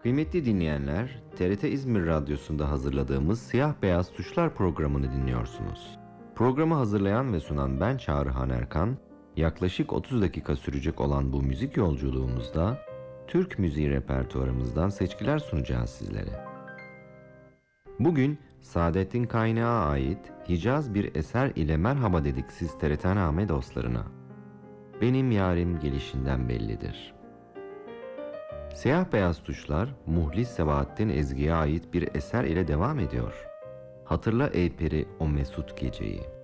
Kıymetli dinleyenler, TRT İzmir Radyosu'nda hazırladığımız Siyah Beyaz Tuşlar programını dinliyorsunuz. Programı hazırlayan ve sunan ben Çağrıhan Erkan, yaklaşık 30 dakika sürecek olan bu müzik yolculuğumuzda Türk müziği repertuarımızdan seçkiler sunacağız sizlere. Bugün Saadettin Kaynağı ait Hicaz bir eser ile merhaba dedik siz TRT-name dostlarına. Benim yarim gelişinden bellidir. Siyah Beyaz Tuşlar, Muhlis Sebahattin Ezgi'ye ait bir eser ile devam ediyor. Hatırla ey peri o mesut geceyi.